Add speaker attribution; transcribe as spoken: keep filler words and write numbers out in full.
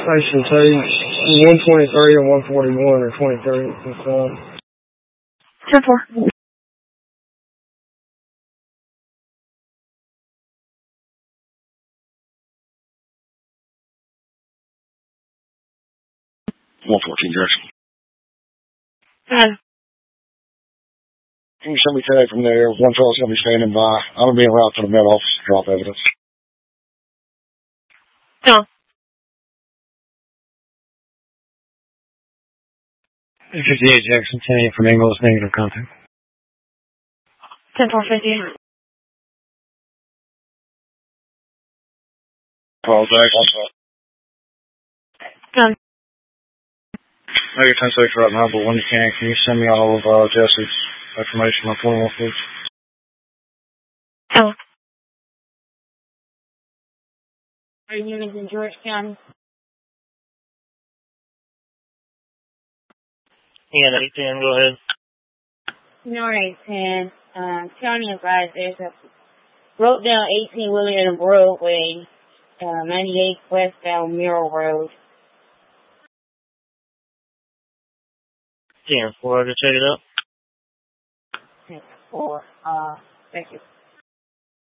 Speaker 1: Station two, one twenty-three and one forty-one or twenty-three. It's, um,
Speaker 2: ten four.
Speaker 3: one fourteen, Jackson.
Speaker 2: Hi.
Speaker 3: Can you send me today from there? One fellow's going to be standing by. I'm going to be en route to the med office to drop evidence.
Speaker 2: No.
Speaker 1: fifty-eight Jackson, ten eight from Ingles, negative contact.
Speaker 2: ten four fifty.
Speaker 3: Call Jack.
Speaker 2: Done.
Speaker 1: Negative ten six right now, but when you can, can you send me all of uh, Jesse's information on twenty-one, please?
Speaker 2: Oh.
Speaker 4: Are you units in George County?
Speaker 5: Yeah, eight ten, go ahead.
Speaker 4: No, eight ten. Um, county advised there's a broke down eighteen wheeler in Broadway, uh, ninety-eight westbound Mural Road.
Speaker 5: ten four, I can check it out.
Speaker 4: Four. Uh, thank you.